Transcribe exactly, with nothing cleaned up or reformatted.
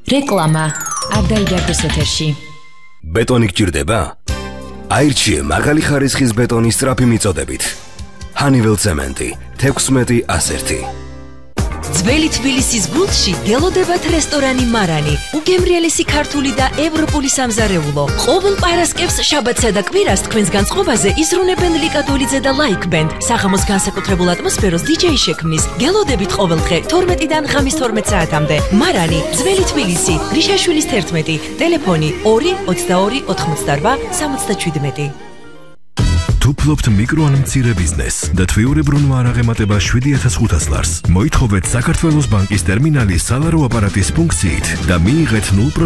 რეკლამა არ დაიდარდეს ეთერში. ბეტონი გჭირდება? აირჩიე მაღალი ხარისხის ბეტონის სწრაფი მიწოდებით. Honeywell ცემენტი თექვსმეტი ასერთი. ძველი თბილისის გულში გელოდებათ რესტორანი მარანი, უგემრიელესი ქართული და ევროპული სამზარეულო. ყოველ პარასკევს, შაბათსა და კვირას თქვენს განწყობაზე იზრუნებენ ლიკა დოლიძე და ლაიქ ბენდ. საღამოს განსაკუთრებულ ატმოსფეროს დიჯეი შექმნის. გელოდებით ყოველდღე თორმეტიდან ღამის თორმეტ საათამდე. მარანი, ძველი თბილისი, გრიშაშვილის თერთმეტი, ტელეფონი ორი ოცდაორი ოთხმოცდარვა სამოცდაჩვიდმეტი. თუ ფლობთ მიკრო ან მცირე ბიზნესს და თვიურებრუნვა არ აღემატება შვიდი ათას ხუთას ლარს, მოითხოვეთ საქართველოს ბანკის ტერმინალის სალარო აპარატის ფუნქციით და მიიღეთ ნულ